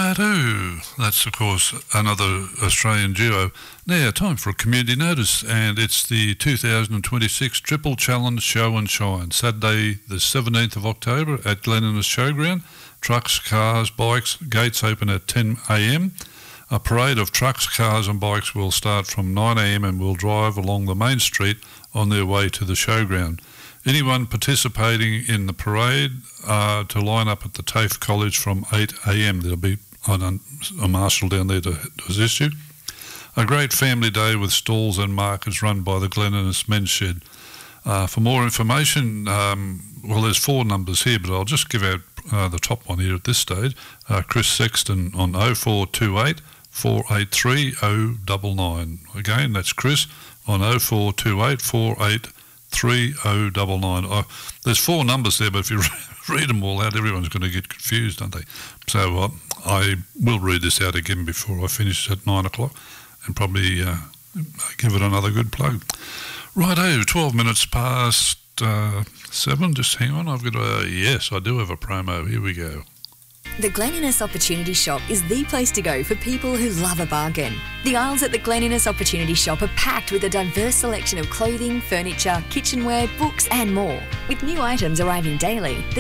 Righto, that's of course another Australian duo. Now, time for a community notice, and it's the 2026 Triple Challenge Show and Shine, Saturday the 17th of October at Glen Innes Showground. Trucks, cars, bikes, gates open at 10 a.m. A parade of trucks, cars and bikes will start from 9 a.m. and will drive along the main street on their way to the showground. Anyone participating in the parade to line up at the TAFE College from 8 a.m. There'll be a marshal down there to assist you. A great family day with stalls and markets run by the Glen Innes Men's Shed. For more information, well, there's 4 numbers here, but I'll just give out the top one here at this stage. Chris Sexton on 0428 483 099. Again, that's Chris on 0428 483 099. There's 4 numbers there, but if you read them all out, everyone's going to get confused, aren't they? So I will read this out again before I finish at 9 o'clock and probably give it another good plug. Righto, 12 minutes past 7. Just hang on, I've got yes, I do have a promo. Here we go. The Glen Innes Opportunity Shop is the place to go for people who love a bargain. The aisles at the Glen Innes Opportunity Shop are packed with a diverse selection of clothing, furniture, kitchenware, books and more. With new items arriving daily,